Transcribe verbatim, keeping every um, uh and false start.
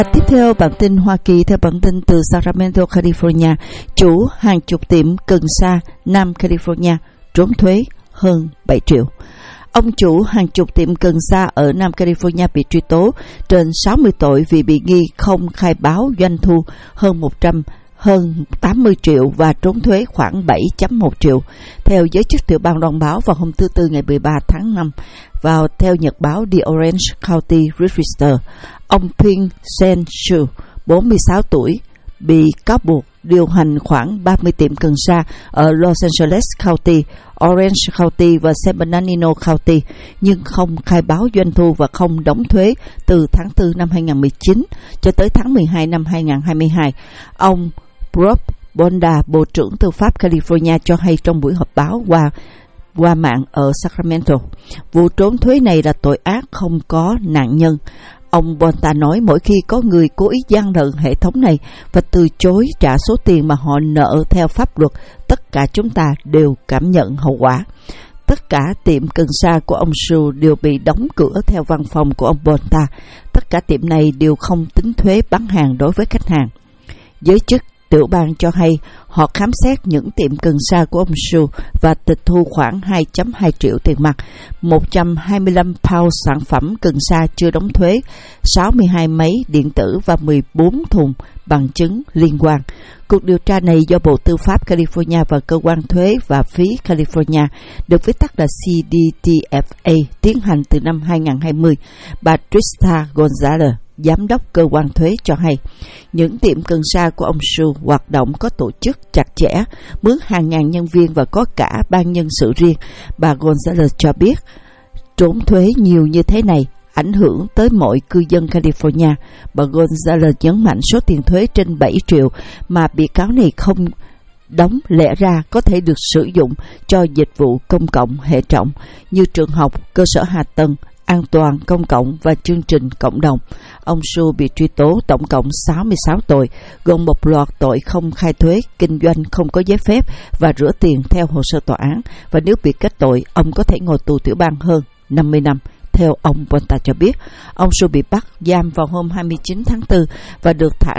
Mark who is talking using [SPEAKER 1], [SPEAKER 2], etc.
[SPEAKER 1] Tiếp theo bản tin Hoa Kỳ. Theo bản tin từ Sacramento, California, chủ hàng chục tiệm cần sa Nam California trốn thuế hơn bảy triệu. Ông chủ hàng chục tiệm cần sa ở Nam California bị truy tố trên sáu mươi tội vì bị nghi không khai báo doanh thu hơn một trăm hơn tám mươi triệu và trốn thuế khoảng bảy phẩy một triệu. Theo giới chức tiểu bang loan báo vào hôm thứ Tư ngày mười ba tháng năm, vào theo nhật báo The Orange County Register, ông Ping Sen-shu, bốn mươi sáu tuổi, bị cáo buộc điều hành khoảng ba mươi tiệm cần sa ở Los Angeles County, Orange County và San Bernardino County, nhưng không khai báo doanh thu và không đóng thuế từ tháng tư năm hai nghìn không trăm mười chín cho tới tháng mười hai năm hai nghìn không trăm hai mươi hai. Ông Rob Bonda, Bộ trưởng Tư pháp California, cho hay trong buổi họp báo qua qua mạng ở Sacramento, vụ trốn thuế này là tội ác không có nạn nhân. Ông Bonta nói mỗi khi có người cố ý gian lận hệ thống này và từ chối trả số tiền mà họ nợ theo pháp luật, tất cả chúng ta đều cảm nhận hậu quả. Tất cả tiệm cần sa của ông Shu đều bị đóng cửa theo văn phòng của ông Bonta. Tất cả tiệm này đều không tính thuế bán hàng đối với khách hàng. Giới chức tiểu bang cho hay họ khám xét những tiệm cần sa của ông Shu và tịch thu khoảng hai phẩy hai triệu tiền mặt, một trăm hai mươi lăm pound sản phẩm cần sa chưa đóng thuế, sáu mươi hai máy điện tử và mười bốn thùng bằng chứng liên quan. Cuộc điều tra này do Bộ Tư pháp California và Cơ quan Thuế và Phí California, được viết tắt là C D T F A, tiến hành từ năm hai nghìn không trăm hai mươi. Bà Trista Gonzalez, giám đốc cơ quan thuế, cho hay những tiệm cần sa của ông Shu hoạt động có tổ chức chặt chẽ, mướn hàng ngàn nhân viên và có cả ban nhân sự riêng. Bà Gonzalez cho biết trốn thuế nhiều như thế này ảnh hưởng tới mọi cư dân California. Bà Gonzalez nhấn mạnh số tiền thuế trên bảy triệu mà bị cáo này không đóng lẽ ra có thể được sử dụng cho dịch vụ công cộng hệ trọng như trường học, cơ sở hạ tầng, an toàn công cộng và chương trình cộng đồng. Ông Shu bị truy tố tổng cộng sáu mươi sáu tội, gồm một loạt tội không khai thuế, kinh doanh không có giấy phép và rửa tiền theo hồ sơ tòa án. Và nếu bị kết tội, ông có thể ngồi tù tiểu bang hơn năm mươi năm. Theo ông Bonta cho biết, ông Shu bị bắt giam vào hôm hai mươi chín tháng tư và được thả